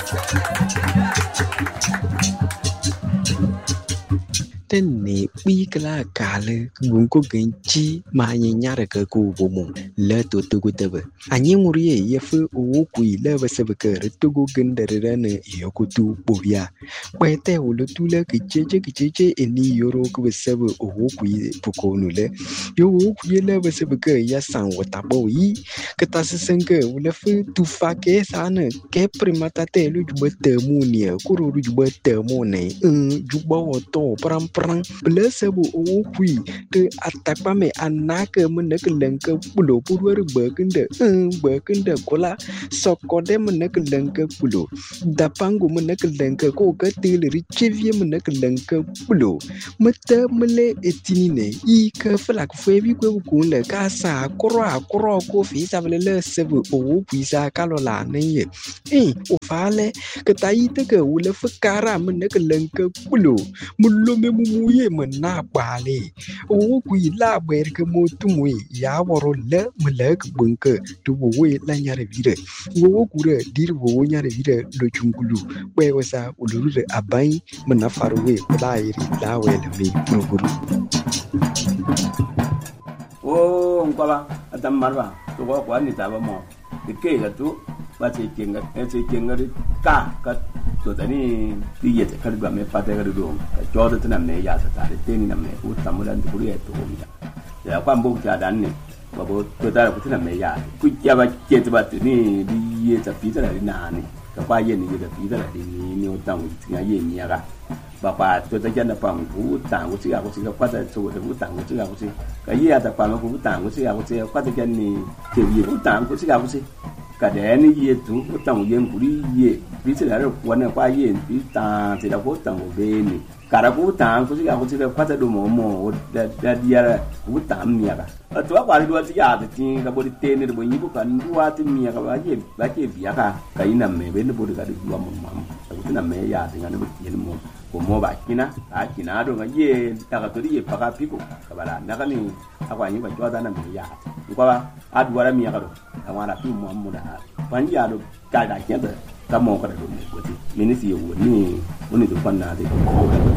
tên này bi cái là cả le gung ko genchi ma nya ra ka ku bo mo le to ku te ba anyi muri ye fu o ku le ba se ba ka re to go gen de re ne yo ku tu bo ya ba te o le tu le ki che eni yoro ku ba se ba o ku pu ko nu le yo o ku le ba se ba ka ya san wa ta bo yi ka ta se sen ka o le fu tu fa ke sa ne ke primata te lu ju ba te mu ni ku ru ju ba te mu ne ju ba o to pram Blessable o qui the atakame anaka munakanka pulo purwer burkinde kola sokode munakanka pulo dapangu munakanka ko katil richevie munakanka pulo mata mele etinine I ka flak febi ko kunle ka sa kro ko fi sabele sebu o pisa kalola ne o fale ka tayite ka wule fakara munakanka pulo mulo me muye mena bale o ku ila ber ke motumwe ya woro le mlek bunke tu we la nyare vire wo ku re dir wo nyare vire lo chungulu we wasa uluru re abai mena farwe la iri la we le mi proguru o ngwala adam marwa to ko kwa ni ta ba mo de ke la tu ba che kenga ka to tani ti yete kali ba me pate ga do ka jodo tana me ya ta de teni na me u tamulan tu ya to ya kwa mbu ta dan ne ba bo to ta ku tana me ya ku ya ba ke ta ba ni di ye ta pi ta na ni ka ba ye ni ye ta pi ta ni o ta u ti ya ye ni ya ga ba pa to ta jana pa ku ta ku ti ga ku ti ka pa ta to ku ta ku ti ga ku ti ka ye ta pa ku ta ku ti ga ku ti ka ta jan ni ke ye ku ta ku ti ga ku ti ka de ni ye tu ku ta ye ku ri ye bi se la ro kwa na kwa ye bi ta se la ko ta mo be ni ka ra ku ta ku ti ga ku ti ka ta do mo da dia ra ku ta mi ya ka to kwa ri do ti ya ti ka bo di te ni bo ni ku ka ndu wa ti mi ya ka ba ke bi ya ka ina me be ni bo ka di wa mo ma ku ti na me ya ti ga ni bo ti ni mo ko mo ba kina do ga ye ta ka to ri ye pa ka pi ko ka ba la na ka ni akwa ni ba jo da na me ya ko ba a du wa mi ya ka do ka wa la pi mo mo da ban ya do ka da ke da ta mo ka do ni ko ti ni si yo ni do pan na de ko